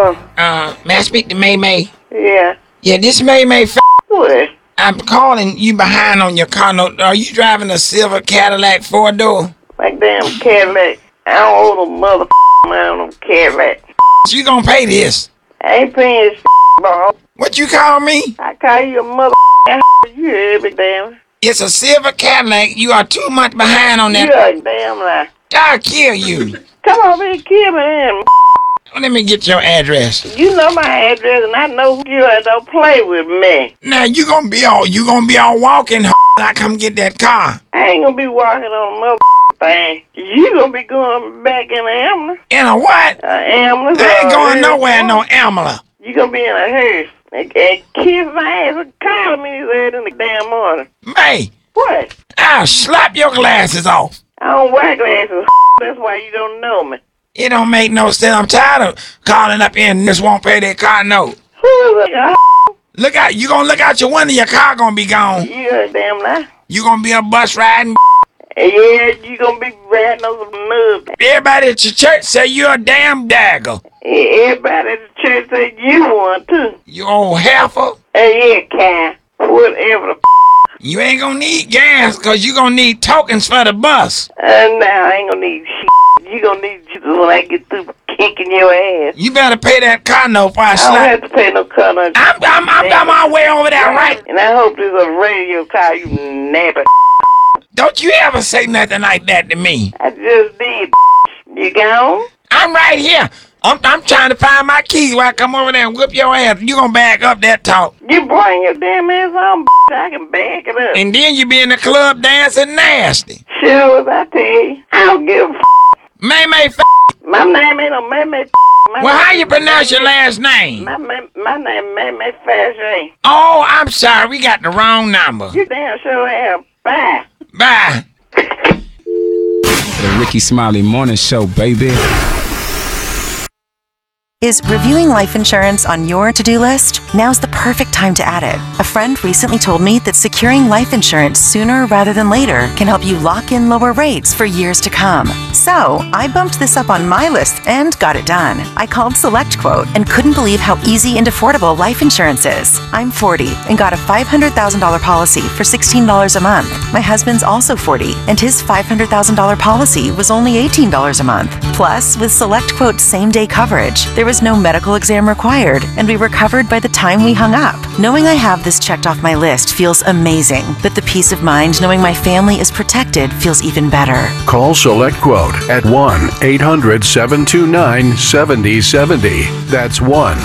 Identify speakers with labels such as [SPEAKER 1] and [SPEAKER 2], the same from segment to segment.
[SPEAKER 1] Hello?
[SPEAKER 2] May I speak to May May?
[SPEAKER 1] Yeah.
[SPEAKER 2] Yeah, this May May.
[SPEAKER 1] What?
[SPEAKER 2] I'm calling you behind on your car note. Are you driving a silver Cadillac 4-door?
[SPEAKER 1] Like damn Cadillac. I don't owe the mother man on Cadillac.
[SPEAKER 2] You gonna pay this?
[SPEAKER 1] I ain't paying this bro.
[SPEAKER 2] What you call me?
[SPEAKER 1] I call you a mother you hear me, damn.
[SPEAKER 2] It's a silver Cadillac. You are 2 months behind on that.
[SPEAKER 1] You a damn lie.
[SPEAKER 2] I'll kill you.
[SPEAKER 1] Come over here and kill me then.
[SPEAKER 2] Let me get your address.
[SPEAKER 1] You know my address and I know who you are. Don't play with me.
[SPEAKER 2] Now you gonna be all walking. I come get that car.
[SPEAKER 1] I ain't gonna be walking on a mother thing. You gonna be going back in the ambulance.
[SPEAKER 2] In a what?
[SPEAKER 1] Ambulance.
[SPEAKER 2] I ain't going nowhere in no ambulance.
[SPEAKER 1] You gonna be in a hearse. And kiss my ass and calling me his ass in the damn morning.
[SPEAKER 2] May.
[SPEAKER 1] What?
[SPEAKER 2] I'll slap your glasses off.
[SPEAKER 1] I don't wear glasses. That's why you don't know me.
[SPEAKER 2] It don't make no sense. I'm tired of calling up in and just won't pay their car note.
[SPEAKER 1] Who is a
[SPEAKER 2] Look out. You gonna look out your window, your car gonna be gone.
[SPEAKER 1] You a damn lie.
[SPEAKER 2] You gonna be a bus riding.
[SPEAKER 1] Yeah, you gonna be riding on some nuts.
[SPEAKER 2] Everybody at your church say you're a damn dagger.
[SPEAKER 1] Everybody at the church say you one too.
[SPEAKER 2] You old heifer.
[SPEAKER 1] Hey, yeah, Kai. Whatever the
[SPEAKER 2] You ain't gonna need gas because you gonna need tokens for the bus.
[SPEAKER 1] Nah, I ain't gonna need shit. You gonna need Jesus when I get through kicking your ass.
[SPEAKER 2] You better pay that car note before I slap.
[SPEAKER 1] I don't have to pay no car note.
[SPEAKER 2] I'm on my way over there, right?
[SPEAKER 1] And I hope there's a radio car, you nappy.
[SPEAKER 2] Don't you ever say nothing like that to me.
[SPEAKER 1] I just did. You gone?
[SPEAKER 2] I'm right here. I'm trying to find my keys while I come over there and whip your ass. You gonna back up that talk.
[SPEAKER 1] You bring your damn ass on, I can back it up.
[SPEAKER 2] And then you be in the club dancing nasty.
[SPEAKER 1] Sure as I tell you, I don't give a
[SPEAKER 2] May May.
[SPEAKER 1] My name ain't no May.
[SPEAKER 2] Well, how you pronounce your last name?
[SPEAKER 1] My name May Fashion.
[SPEAKER 2] Oh, I'm sorry. We got the wrong number.
[SPEAKER 1] You damn sure have. Bye.
[SPEAKER 2] Bye.
[SPEAKER 3] The Ricky Smiley Morning Show, baby.
[SPEAKER 4] Is reviewing life insurance on your to-do list? Now's the perfect time to add it. A friend recently told me that securing life insurance sooner rather than later can help you lock in lower rates for years to come. So, I bumped this up on my list and got it done. I called SelectQuote and couldn't believe how easy and affordable life insurance is. I'm 40 and got a $500,000 policy for $16 a month. My husband's also 40 and his $500,000 policy was only $18 a month. Plus, with SelectQuote's same-day coverage, there was no medical exam required, and we were covered by the time we hung up. Knowing I have this checked off my list feels amazing, but the peace of mind knowing my family is protected feels even better.
[SPEAKER 5] Call SelectQuote at 1-800-729-7070. That's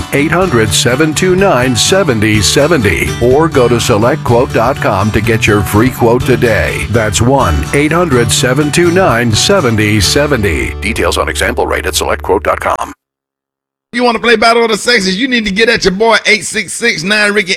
[SPEAKER 5] 1-800-729-7070. Or go to SelectQuote.com to get your free quote today. That's 1-800-729-7070. Details on example rate at SelectQuote.com.
[SPEAKER 6] If you want to play Battle of the Sexes, you need to get at your boy 866-9-RICKY,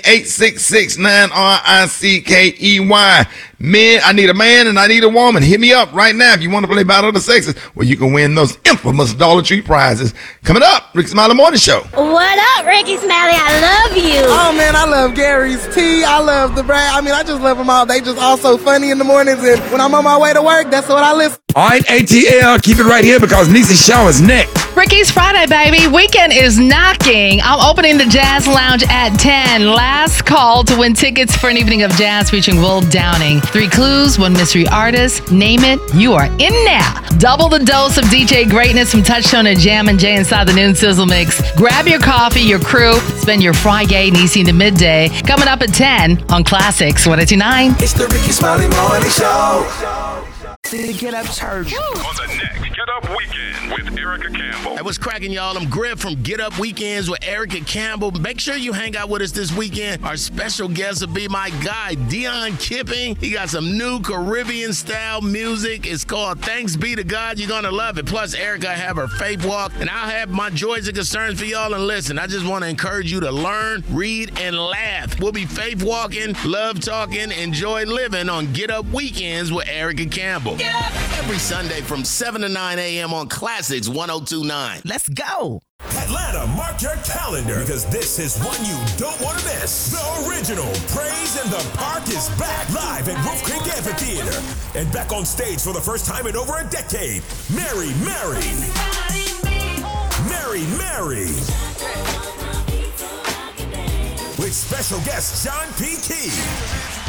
[SPEAKER 6] 866-9-RICKEY. Men, I need a man and I need a woman. Hit me up right now if you want to play Battle of the Sexes, where you can win those infamous Dollar Tree prizes. Coming up, Ricky Smiley Morning Show.
[SPEAKER 7] What up, Ricky Smiley? I love you.
[SPEAKER 8] Oh, man, I love Gary's Tea. I love the Brad. I mean, I just love them all. They just all so funny in the mornings, and when I'm on my way to work, that's what I listen.
[SPEAKER 6] All right, ATL, keep it right here because Niecy Shaw is next.
[SPEAKER 9] Ricky's Friday, baby. Weekend is knocking. I'm opening the Jazz Lounge at 10. Last call to win tickets for an evening of jazz featuring Will Downing. 3 clues, 1 mystery artist. Name it. You are in now. Double the dose of DJ greatness from Touchstone and Jam and Jay inside the Noon Sizzle Mix. Grab your coffee, your crew. Spend your Friday Niecy to midday. Coming up at 10 on Classics 102.9.
[SPEAKER 10] It's the Ricky Smiley Morning Show.
[SPEAKER 11] Get Up Church.
[SPEAKER 12] On the next Get Up Weekend with Erica Campbell.
[SPEAKER 13] Hey, what's cracking, y'all? I'm Griff from Get Up Weekends with Erica Campbell. Make sure you hang out with us this weekend. Our special guest will be my guy, Dion Kipping. He got some new Caribbean-style music. It's called Thanks Be to God. You're going to love it. Plus, Erica will have her faith walk, and I'll have my joys and concerns for y'all. And listen, I just want to encourage you to learn, read, and laugh. We'll be faith walking, love talking, enjoy living on Get Up Weekends with Erica Campbell. Every Sunday from 7 to 9 a.m. on Classics 102.9.
[SPEAKER 11] Let's go.
[SPEAKER 14] Atlanta, mark your calendar because this is one you don't want to miss. The original Praise in the Park is back live at Wolf Creek Amphitheater. And back on stage for the first time in over a decade, Mary Mary. with special guest John P. Key.